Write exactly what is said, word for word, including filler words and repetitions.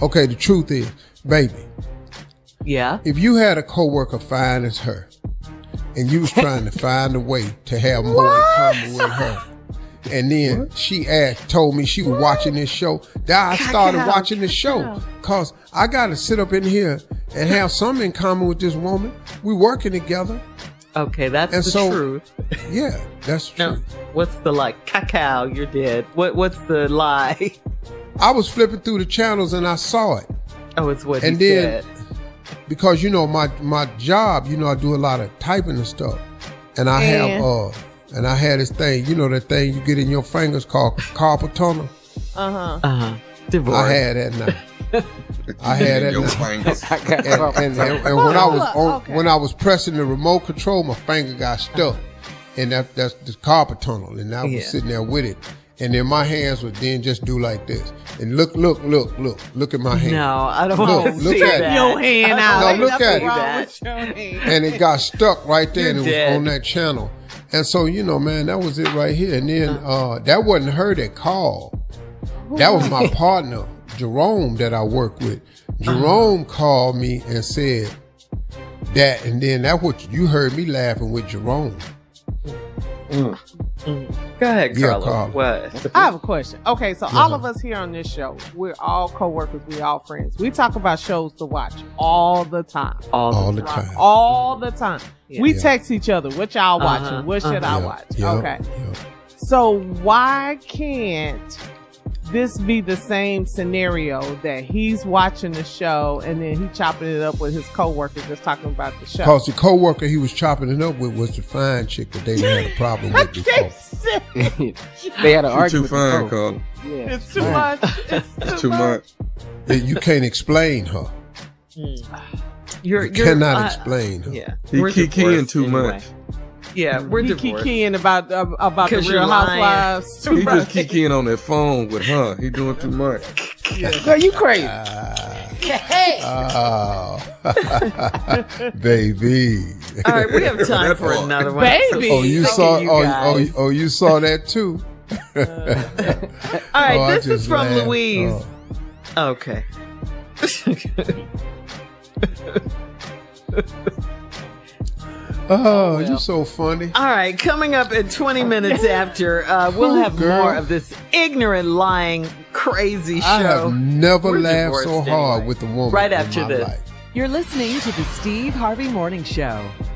Okay, the truth is, baby. Yeah. If you had a coworker fine as her, and you was trying to find a way to have more in common with her, and then what? she asked, told me she was what? watching this show, then I started Cacao. watching this show, cause I gotta sit up in here and have something in common with this woman. We working together. Okay, that's and the so, truth. Yeah, that's true. Now, what's the like? Cacao, you're dead. What What's the lie? I was flipping through the channels and I saw it. Oh, it's what and he then, said. Because, you know, my, my job, you know, I do a lot of typing and stuff. And I and? have, uh, and I had this thing, you know, that thing you get in your fingers called carpal tunnel. Uh-huh. Uh-huh. Divorce. I had that now. I had that now. and, and, and, and when I was on, okay. when I was pressing the remote control, my finger got stuck. And that, that's the carpal tunnel. And I was yeah. sitting there with it. And then my hands would then just do like this. And look, look, look, look, look at my hand. No, I don't want to see at that. Your hand out. No, look at it. And it got stuck right there You're and it dead. was on that channel. And so, you know, man, that was it right here. And then uh, that wasn't her that called. That was my partner, Jerome, that I work with. Jerome uh-huh. called me and said that. And then that's what you heard me laughing with Jerome. Mm. Mm. Go ahead, Carla. Yeah, Carla. What? I have a question. Okay, so uh-huh. all of us here on this show, we're all co-workers, we're all friends. We talk about shows to watch all the time. All, all the, the time. All the time. Yeah. We yeah. text each other, what y'all watching? Uh-huh. What should uh-huh. I yeah. watch? Yeah. Okay. Yeah. So why can't this be the same scenario that he's watching the show and then he chopping it up with his coworkers just talking about the show? Because the coworker he was chopping it up with was the fine chick that they had a problem with before. They had an argument. Too fine, Carl. Yeah. It's too much. It's too, too much. much. You can't explain her. Mm. You're, you you're, cannot uh, explain her. Yeah. He kikiing too anyway. much. Yeah, we're he divorced. kikiing about uh, about the Real Housewives. He just kikiing on that phone with her. He doing too much. Yeah. Girl, you crazy. Uh, oh, baby. All right, we have time for another one. Baby. Oh, you saw. You oh, oh, oh, you saw that too. uh, all right, oh, this is from laughed. Louise. Oh. Okay. Oh, oh well. You're so funny. All right, coming up at twenty minutes after, uh, we'll have Girl. more of this ignorant, lying, crazy show. I have never We're laughed so hard anyway. with a woman right after in my this. life. You're listening to the Steve Harvey Morning Show.